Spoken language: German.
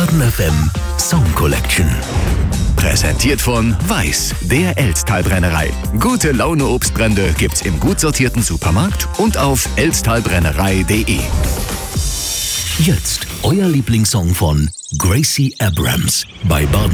Baden FM Song Collection. Präsentiert von Weiß, der Elztal-Brennerei. Gute Laune Obstbrände gibt's im gut sortierten Supermarkt und auf elztalbrennerei.de. Jetzt euer Lieblingssong von Gracie Abrams bei Baden